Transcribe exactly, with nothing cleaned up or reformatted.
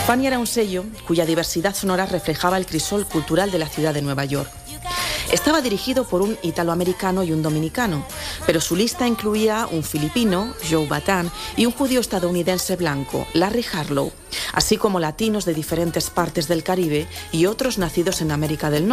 Fania era un sello cuya diversidad sonora reflejaba el crisol cultural de la ciudad de Nueva York. Estaba dirigido por un italoamericano y un dominicano, pero su lista incluía un filipino, Joe Bataan, y un judío estadounidense blanco, Larry Harlow, así como latinos de diferentes partes del Caribe y otros nacidos en América del Norte.